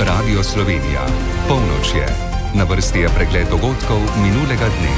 Radio Slovenija. Polnoč je. Na vrsti je pregled dogodkov minulega dne.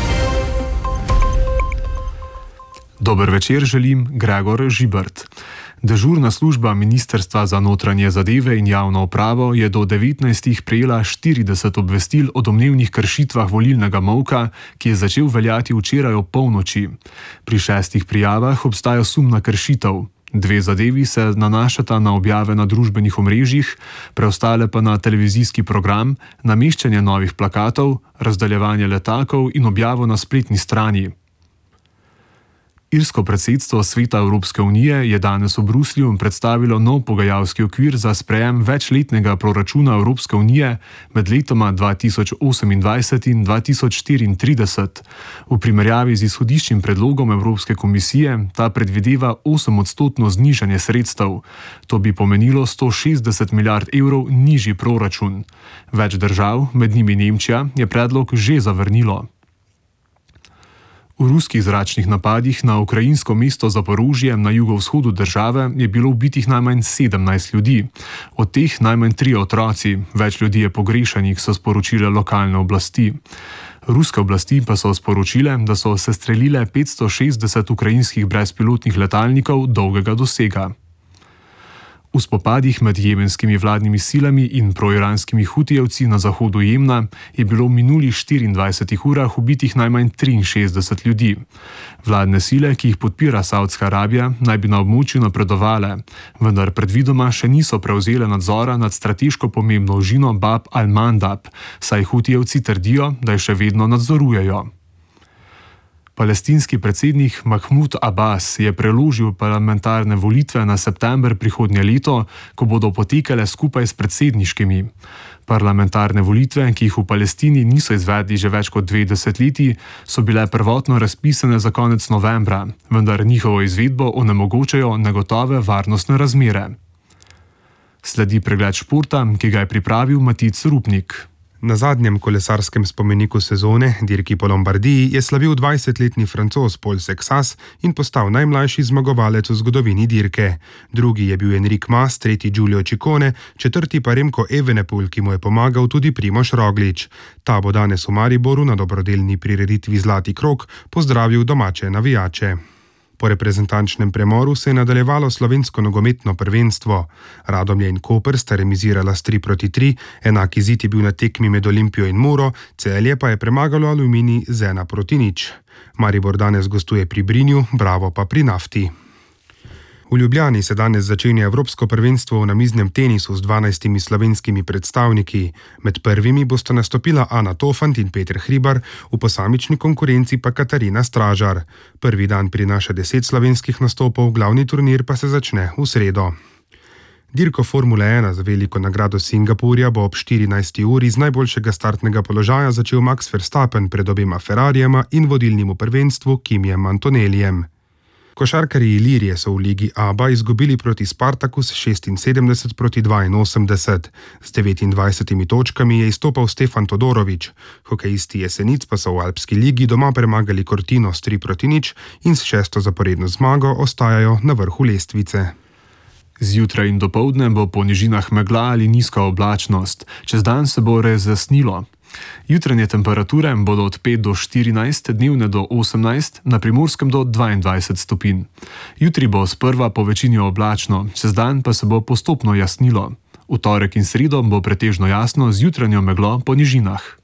Dober večer želim, Gregor Žibert. Dežurna služba Ministrstva za notranje zadeve in javno upravo je do 19. prejela 40 obvestil o domnevnih kršitvah volilnega molka, ki je začel veljati včeraj ob polnoči. Pri 6 prijavah obstaja sum na kršitev. 2 zadevi se nanašata na objave na družbenih omrežjih, preostale pa na televizijski program, nameščanje novih plakatov, razdaljevanje letakov in objavo na spletni strani. Irsko predsedstvo Sveta Evropske unije je danes v Bruslju predstavilo nov pogajalski okvir za sprejem večletnega proračuna Evropske unije med letoma 2028 in 2034. V primerjavi z izhodiščnim predlogom Evropske komisije ta predvideva 8% znižanje sredstev. To bi pomenilo 160 milijard evrov nižji proračun. Več držav, med njimi Nemčija, je predlog že zavrnilo. V ruskih zračnih napadih na ukrajinsko mesto Zaporožje na jugovzhodu države je bilo ubitih najmanj 17 ljudi. Od teh najmanj 3 otroci, več ljudi je pogrešanih, so sporočile lokalne oblasti. Ruske oblasti pa so sporočile, da so sestrelile 560 ukrajinskih brezpilotnih letalnikov dolgega dosega. V spopadih med jemenskimi vladnimi silami in proiranskimi hutijevci na zahodu Jemna je bilo v minulih 24 urah ubitih najmanj 63 ljudi. Vladne sile, ki jih podpira Saudska Arabija, naj bi na območju napredovale, vendar predvidoma še niso prevzele nadzora nad strateško pomembno ožino Bab al-Mandab, saj hutijevci trdijo, da jo še vedno nadzorujejo. Palestinski predsednik Mahmud Abbas je preložil parlamentarne volitve na september prihodnje leto, ko bodo potekale skupaj s predsedniškimi. Parlamentarne volitve, ki jih v Palestini niso izvedli že več kot 2 desetletji, so bile prvotno razpisane za konec novembra, vendar njihovo izvedbo onemogočajo negotove varnostne razmere. Sledi pregled športa, ki ga je pripravil Matic Rupnik. Na zadnjem kolesarskem spomeniku sezone, dirki po Lombardiji, je slavil 20-letni Francoz Paul Sexas in postal najmlajši zmagovalec v zgodovini dirke. Drugi je bil Enric Mas, tretji Giulio Ciccone, četrti pa Remco Evenepoel, ki mu je pomagal tudi Primož Roglič. Ta bo danes v Mariboru na dobrodelni prireditvi Zlati krog pozdravil domače navijače. Po reprezentančnem premoru se je nadaljevalo slovensko nogometno prvenstvo. Radomlje in Koper sta remizirala s 3-3, enak izid je bil na tekmi med Olimpijo in Muro, Celje pa je premagalo Aluminij z 1-0. Maribor danes gostuje pri Brinju, Bravo pa pri Nafti. V Ljubljani se danes začenja Evropsko prvenstvo v namiznem tenisu z 12 slovenskimi predstavniki. Med prvimi bosta nastopila Ana Tofant in Peter Hribar, v posamični konkurenci pa Katarina Stražar. Prvi dan prinaša 10 slovenskih nastopov, glavni turnir pa se začne v sredo. Dirko Formule 1 za veliko nagrado Singapurja bo ob 14. uri z najboljšega startnega položaja začel Max Verstappen pred obema Ferrarijema in vodilnim v prvenstvu Kimijem Antonellijem. Košarkarji Ilirije so v ligi ABA izgubili proti Spartaku s 76-82. Z 29 točkami je izstopal Stefan Todorović. Hokejisti Jesenic pa so v Alpski ligi doma premagali Cortino s 3-0 in s 6. zaporedno zmago ostajajo na vrhu lestvice. Zjutraj in dopoldne bo po nižinah megla ali nizka oblačnost, čez dan se bo razjasnilo. Jutranje temperature bodo od 5 do 14, dnevne do 18, na Primorskem do 22 stopinj. Jutri bo sprva po večini oblačno, čez dan pa se bo postopno jasnilo. V torek in sredo bo pretežno jasno z jutranjo meglo po nižinah.